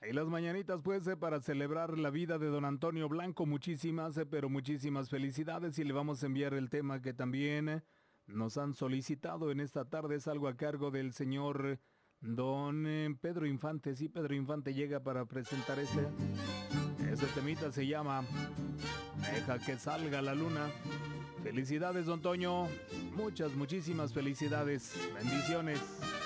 Y las mañanitas pues para celebrar la vida de don Antonio Blanco, muchísimas, pero muchísimas felicidades y le vamos a enviar el tema que también nos han solicitado en esta tarde, es algo a cargo del señor don Pedro Infante. Sí, Pedro Infante llega para presentar ese temita, se llama Deja que salga la luna. Felicidades don Toño, muchísimas felicidades, bendiciones.